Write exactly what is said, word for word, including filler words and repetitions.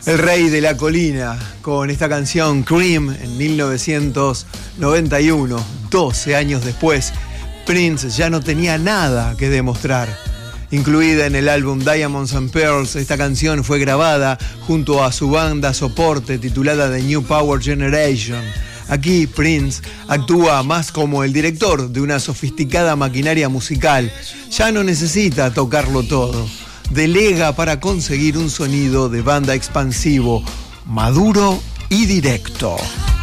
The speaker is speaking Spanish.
El rey de la colina, con esta canción Cream en mil novecientos noventa y uno, doce años después, Prince ya no tenía nada que demostrar. Incluida en el álbum Diamonds and Pearls, esta canción fue grabada junto a su banda soporte titulada The New Power Generation. Aquí Prince actúa más como el director de una sofisticada maquinaria musical. Ya no necesita tocarlo todo. Delega para conseguir un sonido de banda expansivo, maduro y directo.